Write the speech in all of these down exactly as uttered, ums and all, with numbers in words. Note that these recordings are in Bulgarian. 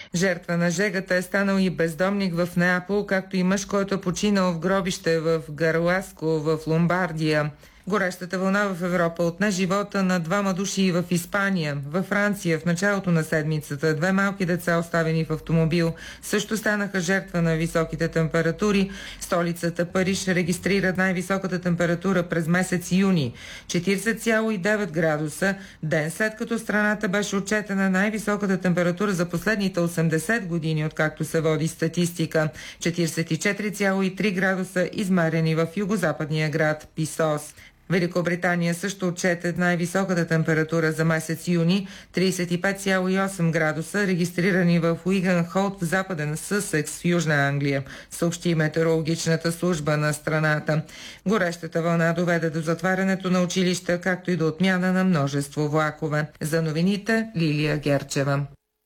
Жертва на жегата е станал и бездомник в Неапол, както и мъж, който е починал в гробище в Гарласко в Ломбардия. Горещата вълна в Европа отне живота на двама души в Испания. Във Франция в началото на седмицата две малки деца, оставени в автомобил, също станаха жертва на високите температури. Столицата Париж регистрира най-високата температура през месец юни – четиридесет цяло и девет градуса, ден след като страната беше отчетена най-високата температура за последните осемдесет години, откакто се води статистика – четиридесет и четири цяло и три градуса, измерени в югозападния град Писос. Великобритания също отчете най-високата температура за месец юни – тридесет и пет цяло и осем градуса, регистрирани в Уигън Холт в западен Съсекс в Южна Англия, съобщи метеорологичната служба на страната. Горещата вълна доведе до затварянето на училища, както и до отмяна на множество влакове. За новините Лилия Герчева.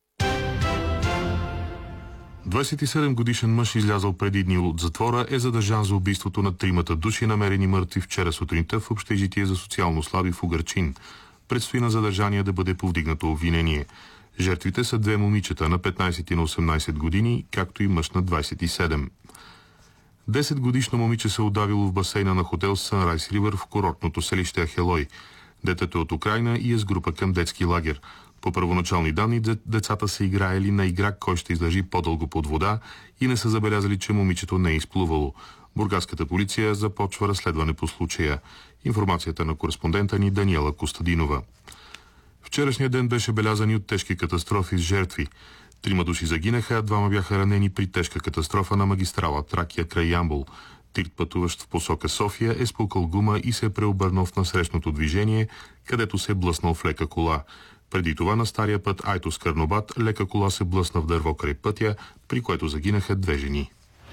двадесет и седем годишен мъж, излязъл преди дни от затвора, е задържан за убийството на тримата души, намерени мъртви вчера сутринта в общежитие за социално слаби в Угърчин. Предстои на задържания да бъде повдигнато обвинение. Жертвите са две момичета на петнадесет и на осемнадесет години, както и мъж на двадесет и седем. десетгодишно момиче се удавило в басейна на хотел Сънрайз Ривър в курортното селище Ахелой. Детето е от Украйна и е с група към детски лагер. По първоначални данни, децата са играели на игра кой ще излежи по-дълго под вода и не са забелязали, че момичето не е изплувало. Бургаската полиция започва разследване по случая. Информацията на кореспондента ни Даниела Костадинова. Вчерашният ден беше белязан и от тежки катастрофи с жертви. Трима души загинаха, а двама бяха ранени при тежка катастрофа на магистрала Тракия край Ямбол. Трит пътуващ в посока София е спукал гума и се е преобърнал в насрещното движение, където се е блъснал в лека кола. Преди това на стария път Айтос Карнобат лека кола се блъсна в дърво край пътя, при което загинаха две жени.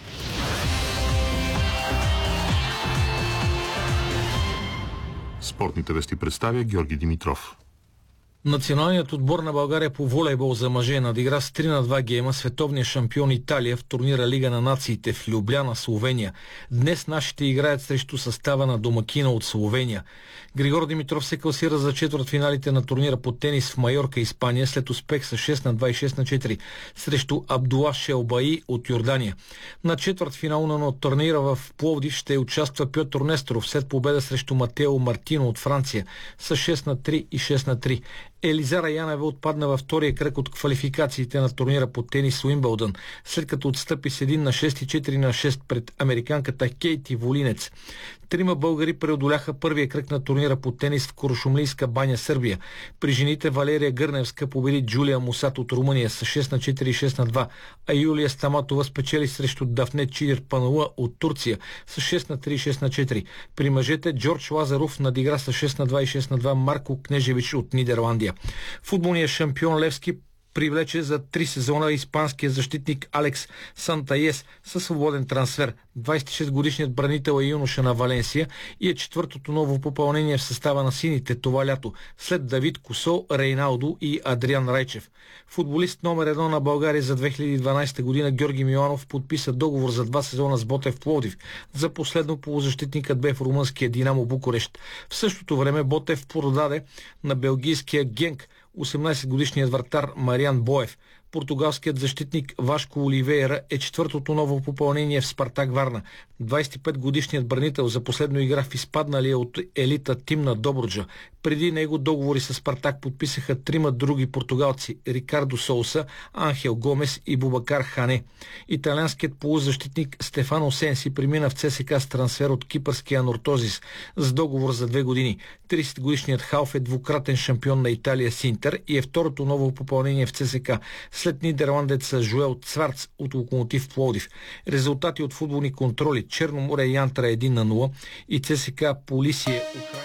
Спортните вести представя Георги Димитров. Националният отбор на България по волейбол за мъже надигра с три на два гейма световния шампион Италия в турнира Лига на нациите в Любляна, Словения. Днес нашите играят срещу състава на домакина от Словения. Григор Димитров се класира за четвъртфиналите на турнира по тенис в Майорка, Испания, след успех с шест на два и шест на четири срещу Абдула Шелбаи от Йордания. На четвъртфинала на турнира в Пловдив ще участва Пьотър Несторов след победа срещу Матео Мартино от Франция с шест на три и шест на три. Елизара Янева отпадна във втория кръг от квалификациите на турнира по тенис Уимбълдън, след като отстъпи с един на шест и четири на шест пред американката Кейти Волинец. Трима българи преодоляха първия кръг на турнира по тенис в Куршумлийска баня, Сърбия. При жените Валерия Гърневска победи Джулия Мусат от Румъния с шест на четири и шест на два, а Юлия Стаматова спечели срещу Дафне Чидир Панула от Турция с шест на три и шест на четири. При мъжете Джордж Лазаров надигра с шест на два и шест на два Марко Кнежевич от Нидерландия. Футболният шампион Левски привлече за три сезона испанския защитник Алекс Сантаес със свободен трансфер. двадесет и шестгодишният бранител е юноша на Валенсия и е четвъртото ново попълнение в състава на сините това лято, след Давид Косо, Рейналдо и Адриан Райчев. Футболист номер едно на България за две хиляди и дванадесета година Георги Миланов подписа договор за два сезона с Ботев Пловдив. За последно полузащитникът бе в румънския Динамо Букурещ. В същото време Ботев продаде на белгийския Генк осемнадесетгодишният вратар Мариан Боев. Португалският защитник Вашко Оливейра е четвъртото ново попълнение в Спартак Варна. двадесет и петгодишният бранител за последно игра в изпадналия от елита тим на Добруджа. Преди него договори с Спартак подписаха трима други португалци – Рикардо Соуса, Анхел Гомес и Бубакар Хане. Италианският полузащитник Стефано Сенси премина в ЦСКА с трансфер от кипърския Анортозис с договор за две години. тридесетгодишният халф е двукратен шампион на Италия с Интер и е второто ново попълнение в ЦСКА след нидерландеца Жуел Цварц от Локомотив Пловдив. Резултати от футболни контроли: Черно море Янтра едно на нула и ЦСКА Полисие Украина.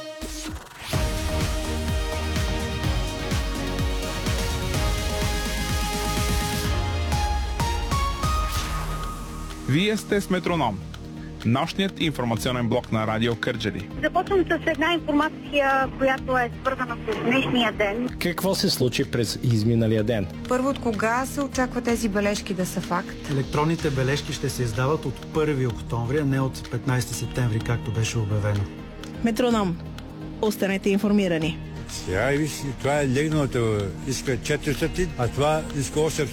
Вие сте с Метроном, нощният информационен блок на Радио Кърджали. Започвам с една информация, която е свързана с днешния ден. Какво се случи през изминалия ден? Първо, от кога се очаква тези бележки да са факт? Електронните бележки ще се издават от първи октомври, а не от петнадесети септември, както беше обявено. Метроном. Останете информирани. Сега виж, това е легналата иска четиристотин, а това иска осемстотин.